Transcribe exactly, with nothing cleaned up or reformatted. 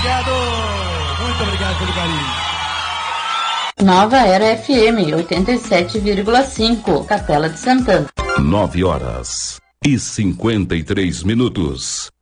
obrigado. Muito obrigado pelo carinho. Nova Era F M, oitenta e sete vírgula cinco, Capela de Santana. Nove horas e cinquenta e três minutos.